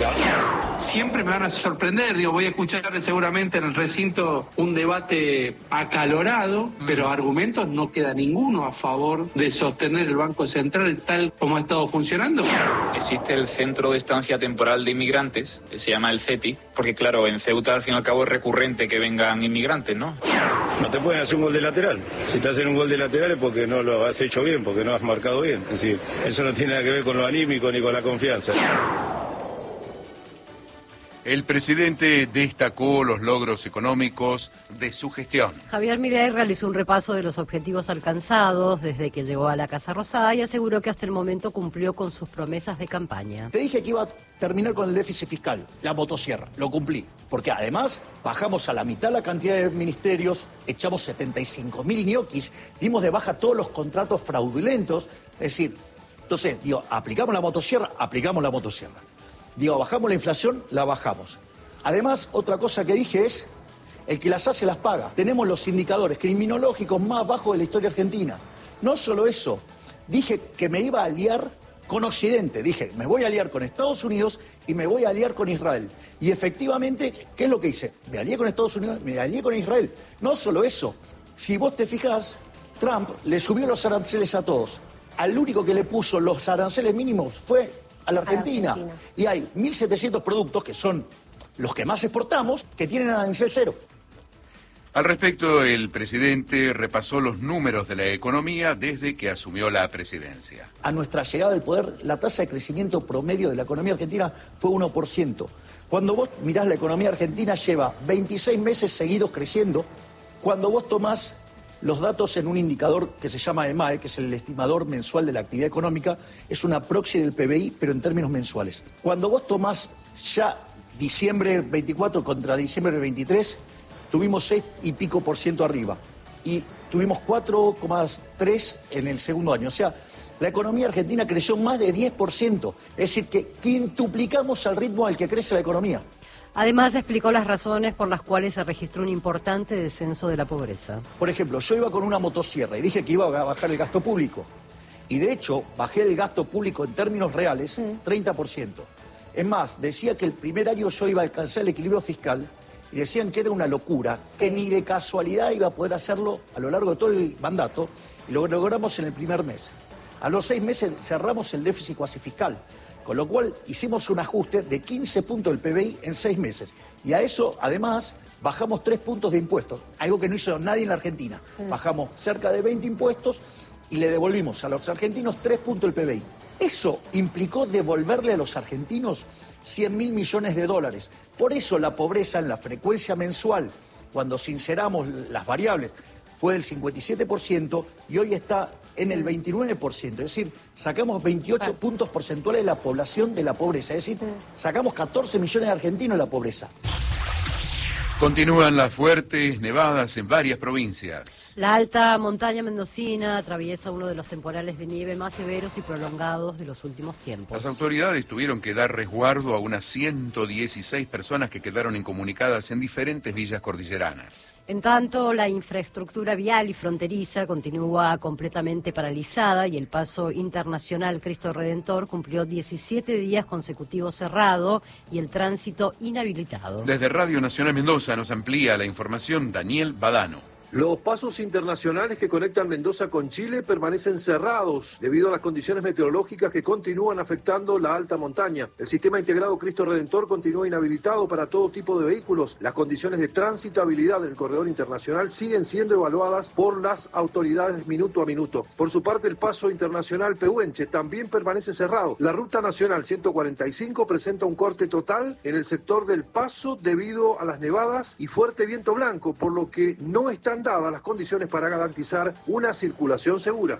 Siempre me van a sorprender, voy a escuchar seguramente en el recinto un debate acalorado, pero argumentos no queda ninguno a favor de sostener el Banco Central tal como ha estado funcionando. Existe el Centro de Estancia Temporal de Inmigrantes, que se llama el CETI, porque claro, en Ceuta al fin y al cabo es recurrente que vengan inmigrantes, ¿no? No te pueden hacer un gol de lateral. Si te hacen un gol de lateral es porque no lo has hecho bien, porque no has marcado bien. Es decir, eso no tiene nada que ver con lo anímico ni con la confianza. El presidente destacó los logros económicos de su gestión. Javier Milei realizó un repaso de los objetivos alcanzados desde que llegó a la Casa Rosada y aseguró que hasta el momento cumplió con sus promesas de campaña. Te dije que iba a terminar con el déficit fiscal, la motosierra, lo cumplí. Porque además bajamos a la mitad la cantidad de ministerios, echamos 75.000 ñoquis, dimos de baja todos los contratos fraudulentos. Es decir, entonces, aplicamos la motosierra, bajamos la inflación, la bajamos. Además, otra cosa que dije es, el que las hace las paga. Tenemos los indicadores criminológicos más bajos de la historia argentina. No solo eso, dije que me iba a aliar con Occidente. Dije, me voy a aliar con Estados Unidos y me voy a aliar con Israel. Y efectivamente, ¿qué es lo que hice? Me alié con Estados Unidos, me alié con Israel. No solo eso, si vos te fijás, Trump le subió los aranceles a todos. Al único que le puso los aranceles mínimos fue a la Argentina. Y hay 1.700 productos, que son los que más exportamos, que tienen arancel cero. Al respecto, el presidente repasó los números de la economía desde que asumió la presidencia. A nuestra llegada al poder, la tasa de crecimiento promedio de la economía argentina fue 1%. Cuando vos mirás la economía argentina, lleva 26 meses seguidos creciendo. Cuando vos tomás los datos en un indicador que se llama EMAE, que es el estimador mensual de la actividad económica, es una proxy del PBI, pero en términos mensuales. Cuando vos tomás ya diciembre 24 contra diciembre 23, tuvimos 6 y pico % arriba. Y tuvimos 4,3 en el segundo año. O sea, la economía argentina creció más de 10%. Es decir, que quintuplicamos al ritmo al que crece la economía. Además, explicó las razones por las cuales se registró un importante descenso de la pobreza. Por ejemplo, yo iba con una motosierra y dije que iba a bajar el gasto público. Y de hecho, bajé el gasto público en términos reales 30%. Es más, decía que el primer año yo iba a alcanzar el equilibrio fiscal y decían que era una locura, que ni de casualidad iba a poder hacerlo a lo largo de todo el mandato, y lo logramos en el primer mes. A los 6 meses cerramos el déficit cuasi fiscal. Con lo cual hicimos un ajuste de 15 puntos del PBI en 6 meses. Y a eso, además, bajamos 3 puntos de impuestos, algo que no hizo nadie en la Argentina. Bajamos cerca de 20 impuestos y le devolvimos a los argentinos 3 puntos del PBI. Eso implicó devolverle a los argentinos 100.000 millones de dólares. Por eso la pobreza en la frecuencia mensual, cuando sinceramos las variables, fue del 57% y hoy está en el 29%. Es decir, sacamos 28 puntos porcentuales de la población de la pobreza. Es decir, sacamos 14 millones de argentinos de la pobreza. Continúan las fuertes nevadas en varias provincias. La alta montaña mendocina atraviesa uno de los temporales de nieve más severos y prolongados de los últimos tiempos. Las autoridades tuvieron que dar resguardo a unas 116 personas que quedaron incomunicadas en diferentes villas cordilleranas. En tanto, la infraestructura vial y fronteriza continúa completamente paralizada y el paso internacional Cristo Redentor cumplió 17 días consecutivos cerrado y el tránsito inhabilitado. Desde Radio Nacional Mendoza nos amplía la información Daniel Badano. Los pasos internacionales que conectan Mendoza con Chile permanecen cerrados debido a las condiciones meteorológicas que continúan afectando la alta montaña. El sistema integrado Cristo Redentor continúa inhabilitado para todo tipo de vehículos. Las condiciones de transitabilidad del corredor internacional siguen siendo evaluadas por las autoridades minuto a minuto. Por su parte, el paso internacional Pehuenche también permanece cerrado. La ruta nacional 145 presenta un corte total en el sector del paso debido a las nevadas y fuerte viento blanco, por lo que no están dadas las condiciones para garantizar una circulación segura.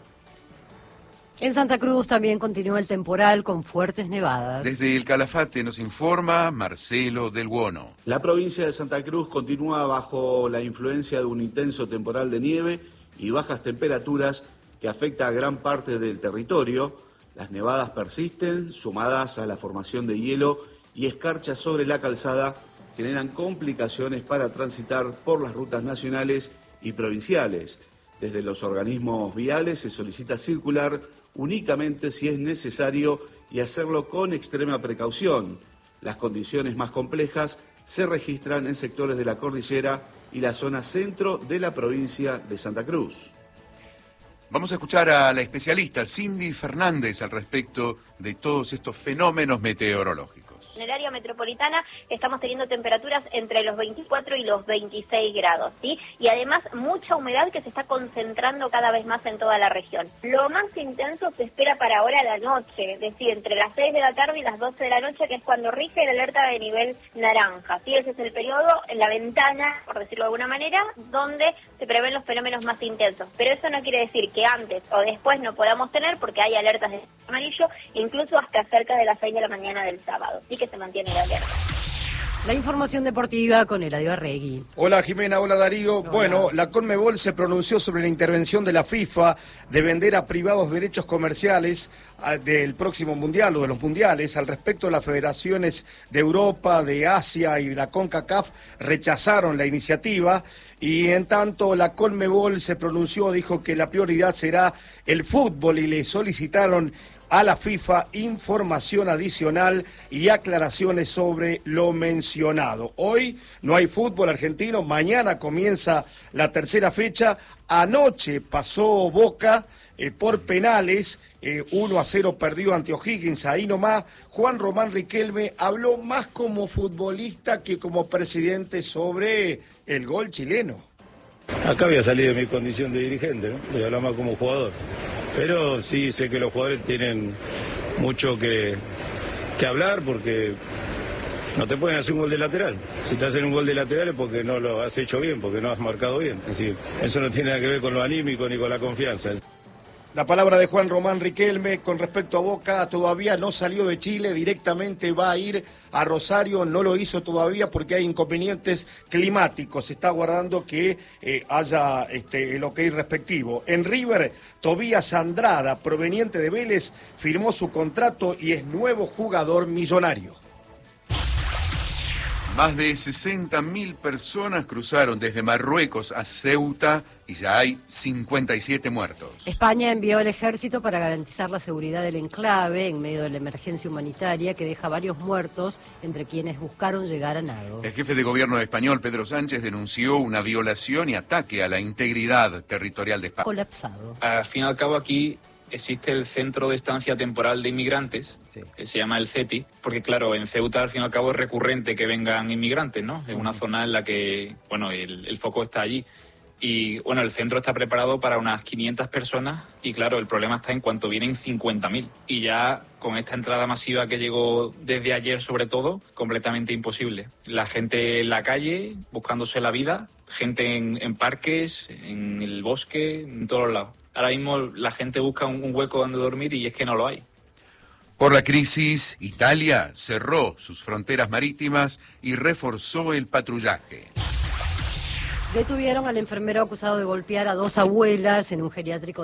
En Santa Cruz también continúa el temporal con fuertes nevadas. Desde el Calafate nos informa Marcelo Del Buono. La provincia de Santa Cruz continúa bajo la influencia de un intenso temporal de nieve y bajas temperaturas que afecta a gran parte del territorio. Las nevadas persisten, sumadas a la formación de hielo y escarchas sobre la calzada, generan complicaciones para transitar por las rutas nacionales y provinciales. Desde los organismos viales se solicita circular únicamente si es necesario y hacerlo con extrema precaución. Las condiciones más complejas se registran en sectores de la cordillera y la zona centro de la provincia de Santa Cruz. Vamos a escuchar a la especialista Cindy Fernández al respecto de todos estos fenómenos meteorológicos. En el área metropolitana estamos teniendo temperaturas entre los 24 y los 26 grados, ¿sí? Y además mucha humedad que se está concentrando cada vez más en toda la región. Lo más intenso se espera para ahora a la noche, es decir, entre las 6 de la tarde y las 12 de la noche, que es cuando rige la alerta de nivel naranja, ¿sí? Ese es el periodo, en la ventana, por decirlo de alguna manera, donde se prevén los fenómenos más intensos. Pero eso no quiere decir que antes o después no podamos tener, porque hay alertas de amarillo, incluso hasta cerca de las 6 de la mañana del sábado. Así que se mantiene la alerta. La información deportiva con Eladio Arregui. Hola Jimena, hola Darío. Hola. Bueno, la Conmebol se pronunció sobre la intervención de la FIFA de vender a privados derechos comerciales del próximo mundial o de los mundiales. Al respecto, las federaciones de Europa, de Asia y de la CONCACAF rechazaron la iniciativa y en tanto la Conmebol se pronunció, dijo que la prioridad será el fútbol y le solicitaron a la FIFA información adicional y aclaraciones sobre lo mencionado. Hoy no hay fútbol argentino, mañana comienza la tercera fecha. Anoche pasó Boca por penales, 1-0 perdió ante O'Higgins, ahí nomás. Juan Román Riquelme habló más como futbolista que como presidente sobre el gol chileno. Acá voy a salir de mi condición de dirigente, ¿no? Voy a hablar más como jugador. Pero sí sé que los jugadores tienen mucho que hablar porque no te pueden hacer un gol de lateral. Si te hacen un gol de lateral es porque no lo has hecho bien, porque no has marcado bien. Es decir, eso no tiene nada que ver con lo anímico ni con la confianza. La palabra de Juan Román Riquelme con respecto a Boca, todavía no salió de Chile, directamente va a ir a Rosario, no lo hizo todavía porque hay inconvenientes climáticos, se está aguardando que haya el ok respectivo. En River, Tobías Andrada, proveniente de Vélez, firmó su contrato y es nuevo jugador millonario. Más de 60.000 personas cruzaron desde Marruecos a Ceuta y ya hay 57 muertos. España envió el ejército para garantizar la seguridad del enclave en medio de la emergencia humanitaria que deja varios muertos entre quienes buscaron llegar a nado. El jefe de gobierno español, Pedro Sánchez, denunció una violación y ataque a la integridad territorial de España. Colapsado. Al fin y al cabo aquí existe el Centro de Estancia Temporal de Inmigrantes, sí, que se llama el CETI, porque claro, en Ceuta al fin y al cabo es recurrente que vengan inmigrantes, ¿no? Es una zona en la que, bueno, el foco está allí. Y bueno, el centro está preparado para unas 500 personas y claro, el problema está en cuanto vienen 50.000. Y ya con esta entrada masiva que llegó desde ayer sobre todo, completamente imposible. La gente en la calle, buscándose la vida, gente en parques, en el bosque, en todos lados. Ahora mismo la gente busca un hueco donde dormir y es que no lo hay. Por la crisis, Italia cerró sus fronteras marítimas y reforzó el patrullaje. Detuvieron al enfermero acusado de golpear a 2 abuelas en un geriátrico